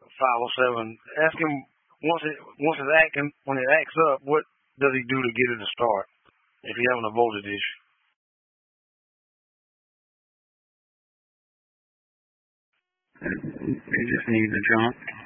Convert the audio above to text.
507. Ask him once it's acting, when it acts up, what does he do to get it to start if he's having a voltage issue? He just needs to jump.